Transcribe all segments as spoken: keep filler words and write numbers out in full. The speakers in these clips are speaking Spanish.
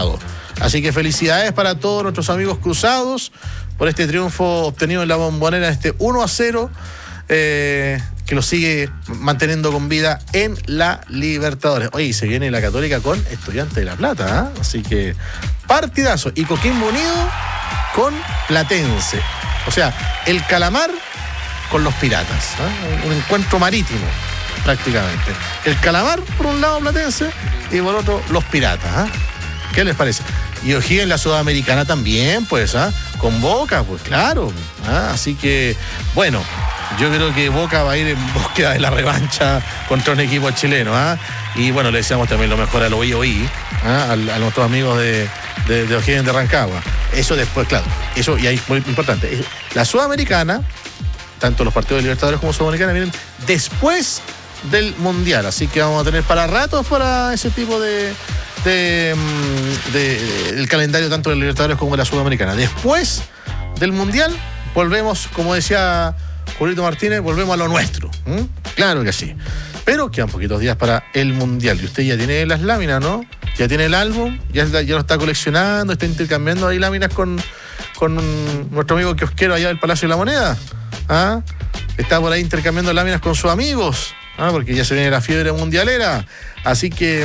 Cruzado. Así que felicidades para todos nuestros amigos cruzados por este triunfo obtenido en la Bombonera, este uno a cero, eh, que lo sigue manteniendo con vida en la Libertadores. Oye, y se viene la Católica con Estudiantes de La Plata, ¿eh? Así que partidazo. Y Coquimbo Unido con Platense. O sea, el Calamar con los Piratas, ¿eh? Un encuentro marítimo prácticamente. El Calamar por un lado Platense y por otro los Piratas, ¿eh? ¿Qué les parece? Y O'Higgins en la Sudamericana también, pues, ¿ah? Con Boca, pues claro. ¿Ah? Así que, bueno, yo creo que Boca va a ir en búsqueda de la revancha contra un equipo chileno, ¿ah? Y bueno, le deseamos también lo mejor al O I O I, ¿ah? a, a nuestros amigos de, de, de O'Higgins de Rancagua. Eso después, claro, eso y ahí es muy importante. La Sudamericana, tanto los partidos de Libertadores como Sudamericana, vienen después del Mundial. Así que vamos a tener para ratos para ese tipo de... De, de, de, del calendario tanto de la Libertadores como de la Sudamericana. Después del Mundial, volvemos, como decía Julito Martínez, volvemos a lo nuestro. ¿Mm? Claro que sí. Pero quedan poquitos días para el Mundial. Y usted ya tiene las láminas, ¿no? Ya tiene el álbum, ya, ya lo está coleccionando, está intercambiando ahí láminas con, con nuestro amigo kiosquero allá del Palacio de la Moneda. ¿Ah? Está por ahí intercambiando láminas con sus amigos, ¿ah? Porque ya se viene la fiebre mundialera. Así que...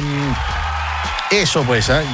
Eso pues, ¿eh?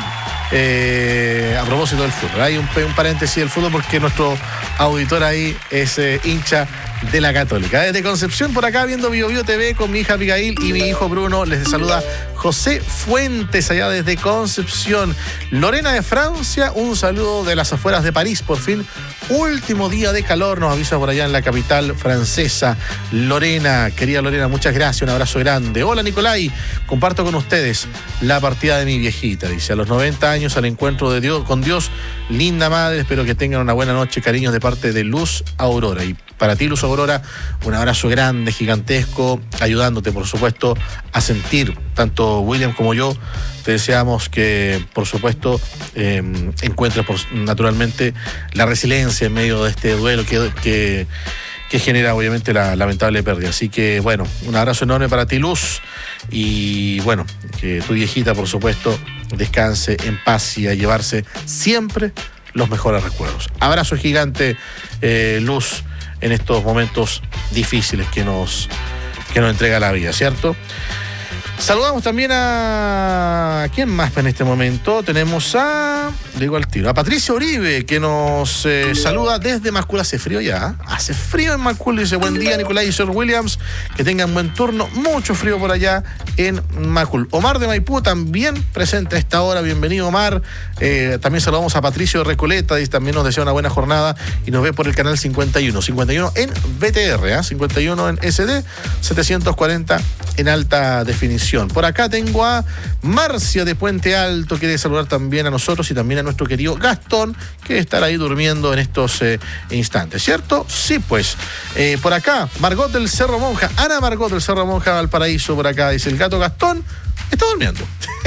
Eh, a propósito del fútbol. Hay un, un paréntesis del fútbol porque nuestro auditor ahí es eh, hincha de la Católica. Desde Concepción, por acá, viendo Bio Bio T V con mi hija Abigail y mi hijo Bruno, les saluda José Fuentes, allá desde Concepción. Lorena de Francia, un saludo de las afueras de París, por fin. Último día de calor, nos avisa por allá en la capital francesa. Lorena, querida Lorena, muchas gracias, un abrazo grande. Hola Nicolai, comparto con ustedes la partida de mi viejita. Dice, a los noventa años al encuentro de Dios, con Dios, linda madre, espero que tengan una buena noche, cariños de parte de Luz Aurora. Y para ti, Luz Aurora, un abrazo grande, gigantesco, ayudándote, por supuesto, a sentir, tanto William como yo, te deseamos que, por supuesto, eh, encuentres por, naturalmente la resiliencia en medio de este duelo que, que, que genera, obviamente, la lamentable pérdida. Así que, bueno, un abrazo enorme para ti, Luz, y, bueno, que tu viejita, por supuesto, descanse en paz y a llevarse siempre los mejores recuerdos. Abrazo gigante, eh, Luz, en estos momentos difíciles que nos, que nos entrega la vida, ¿cierto? Saludamos también a... ¿Quién más en este momento? Tenemos a... Digo al tiro. A Patricia Uribe, que nos eh, saluda desde Macul. Hace frío ya. Hace frío en Macul. Dice, buen día, Nicolás y Sir Williams. Que tengan buen turno. Mucho frío por allá en Macul. Omar de Maipú también presente a esta hora. Bienvenido, Omar. Eh, también saludamos a Patricio de Recoleta. Y también nos desea una buena jornada. Y nos ve por el canal cincuenta y uno. cincuenta y uno en B T R. ¿eh? cincuenta y uno en S D. setecientos cuarenta en alta definición. Por acá tengo a Marcia de Puente Alto, quiere saludar también a nosotros y también a nuestro querido Gastón, que estará ahí durmiendo en estos eh, instantes, ¿cierto? Sí, pues. Eh, por acá, Margot del Cerro Monja, Ana Margot del Cerro Monja, Valparaíso, por acá, dice el gato Gastón, está durmiendo.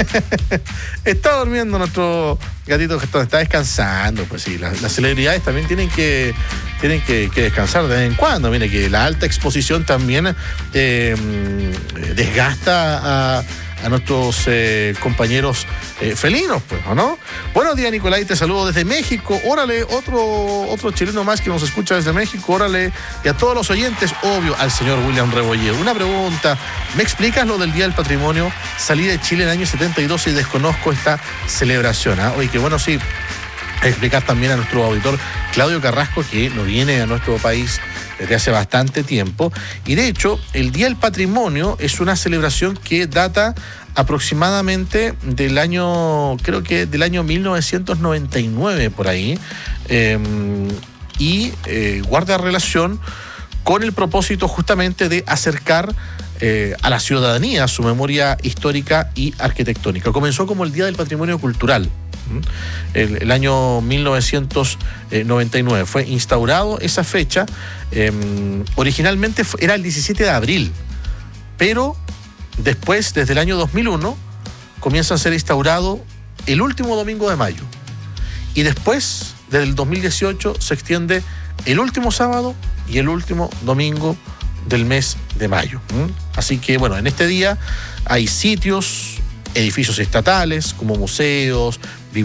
Está durmiendo nuestro gatito Gastón, está descansando, pues sí, las, las celebridades también tienen que tienen que, que descansar de vez en cuando. Mire que la alta exposición también eh, desgasta a, a nuestros eh, compañeros eh, felinos, pues, ¿o no? Buenos días, Nicolai, te saludo desde México. Órale, otro, otro chileno más que nos escucha desde México. Órale, y a todos los oyentes, obvio, al señor William Rebolledo. Una pregunta, ¿me explicas lo del Día del Patrimonio? Salí de Chile en el año setenta y dos y desconozco esta celebración. ¿eh? Oye, que bueno, sí, explicar también a nuestro auditor Claudio Carrasco, que no viene a nuestro país desde hace bastante tiempo, y de hecho el Día del Patrimonio es una celebración que data aproximadamente del año, creo que del año mil novecientos noventa y nueve por ahí, eh, y eh, guarda relación con el propósito justamente de acercar eh, a la ciudadanía su memoria histórica y arquitectónica. Comenzó como el Día del Patrimonio Cultural. El, el año mil novecientos noventa y nueve fue instaurado esa fecha. Eh, originalmente fue, era el diecisiete de abril, pero después, desde el año dos mil uno, comienza a ser instaurado el último domingo de mayo. Y después, desde el dos mil dieciocho, se extiende el último sábado y el último domingo del mes de mayo. ¿Mm? Así que, bueno, en este día hay sitios, edificios estatales como museos,